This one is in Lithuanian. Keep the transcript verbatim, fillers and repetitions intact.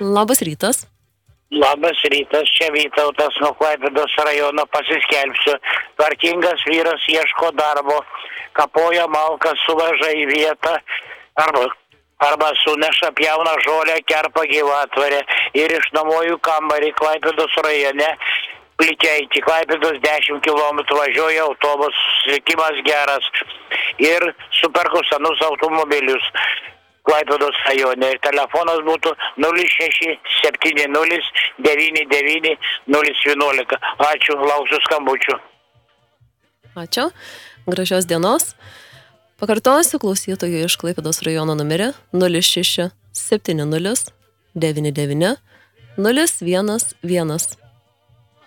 Labas rytas. Labas rytas, čia Vytautas nuo Klaipėdos rajono, pasiskelbsiu. Tvarkingas vyras ieško darbo, kapoja malką, suveža į vietą arba, arba suneša pjauna žolę, kerpa gyvatvorę ir išnuomoju kambarį Klaipėdos rajone. Plikiai iki Klaipėdos dešimt kilometrų važiuoja autobus, susiekimas geras ir superku senus automobilius Klaipėdos rajone. Ir telefonas būtų nulis šeši septyni nulis devyni devyni nulis vienuolika. Ačiū, lauksiu skambučių. Ačiū, gražios dienos. Pakartosiu klausytojų iš Klaipėdos rajono numerį nulis šeši septyni nulis devyni devyni nulis vienas vienas.